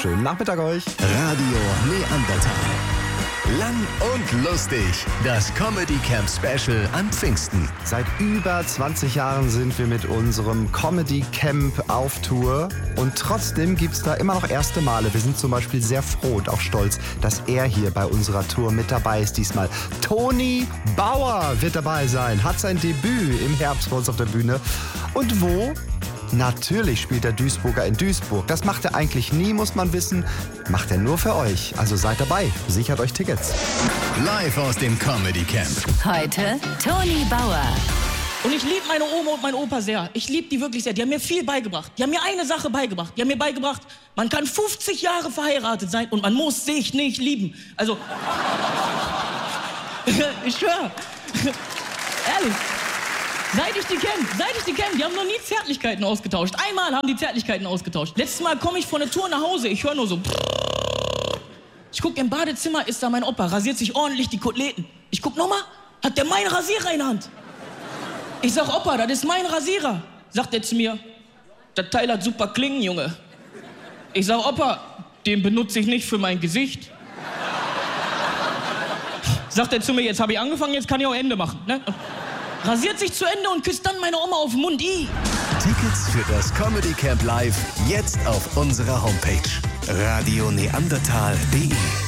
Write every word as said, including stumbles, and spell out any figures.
Schönen Nachmittag euch. Radio Neandertal. Lang und lustig. Das Comedy Camp Special an Pfingsten. Seit über zwanzig Jahren sind wir mit unserem Comedy Camp auf Tour. Und trotzdem gibt es da immer noch erste Male. Wir sind zum Beispiel sehr froh und auch stolz, dass er hier bei unserer Tour mit dabei ist diesmal. Toni Bauer wird dabei sein, hat sein Debüt im Herbst bei uns auf der Bühne. Und wo? Natürlich spielt der Duisburger in Duisburg. Das macht er eigentlich nie, muss man wissen. Macht er nur für euch. Also seid dabei. Sichert euch Tickets. Live aus dem Comedy Camp. Heute Toni Bauer. Und ich liebe meine Oma und meinen Opa sehr. Ich liebe die wirklich sehr. Die haben mir viel beigebracht. Die haben mir eine Sache beigebracht. Die haben mir beigebracht, man kann fünfzig Jahre verheiratet sein und man muss sich nicht lieben. Also, ich schwöre. Ehrlich. Seit ich die kenne, seit ich die kenne, die haben noch nie Zärtlichkeiten ausgetauscht. Einmal haben die Zärtlichkeiten ausgetauscht. Letztes Mal komme ich von der Tour nach Hause, ich höre nur so. Ich gucke im Badezimmer, ist da mein Opa, rasiert sich ordentlich die Koteletten. Ich guck nochmal, hat der meinen Rasierer in der Hand. Ich sag, Opa, das ist mein Rasierer. Sagt er zu mir, das Teil hat super Klingen, Junge. Ich sag, Opa, den benutze ich nicht für mein Gesicht. Sagt er zu mir, jetzt habe ich angefangen, jetzt kann ich auch Ende machen. Ne? Rasiert sich zu Ende und küsst dann meine Oma auf den Mund. I. Tickets für das Comedy Camp Live jetzt auf unserer Homepage radio neandertal punkt de.